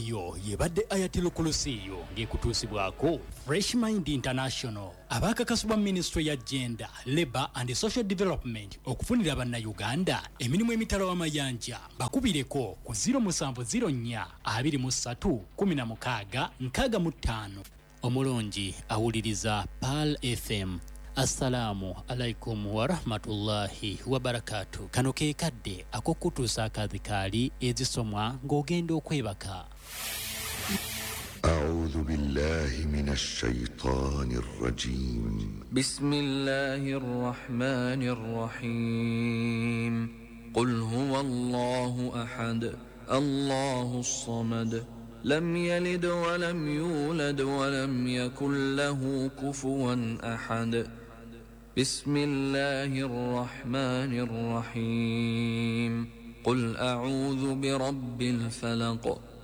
eyo yebadde Ayatul Kursiyo ng'ekutuusibwako Fresh Mind International abakakasibwa Ministry ya Gender, Labour and Social Development okufunira bannayuganda emirimu emitala w'amayanja bakubireko ku 0704 23 16 65. Omulongi awuliriza Pal FM. Assalamu alaikum wa rahmatullahi wa barakatuh. Kano ke kadde akokutuusa akadhikaali ezisomwa ng'ogenda okwebaka. أعوذ بالله من الشيطان الرجيم. بسم الله الرحمن الرحيم. قل هو الله أحد الله الصمد لم يلد ولم يولد ولم يكن له كفوا أحد. بسم الله الرحمن الرحيم. قل أعوذ برب الفلق